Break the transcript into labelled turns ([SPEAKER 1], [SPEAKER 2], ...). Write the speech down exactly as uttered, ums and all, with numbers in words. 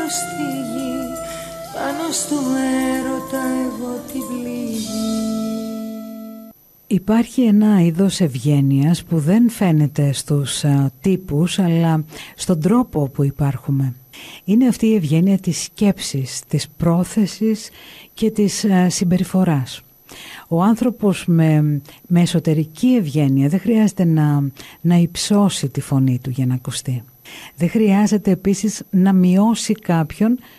[SPEAKER 1] στη γη, πάνω στο έρωτα εγώ την πληγή.
[SPEAKER 2] Υπάρχει ένα είδος ευγένειας που δεν φαίνεται στους α, τύπους, αλλά στον τρόπο που υπάρχουμε. Είναι αυτή η ευγένεια της σκέψης, της πρόθεσης και της α, συμπεριφοράς. Ο άνθρωπος με, με εσωτερική ευγένεια δεν χρειάζεται να, να υψώσει τη φωνή του για να ακουστεί. Δεν χρειάζεται επίσης να μειώσει κάποιον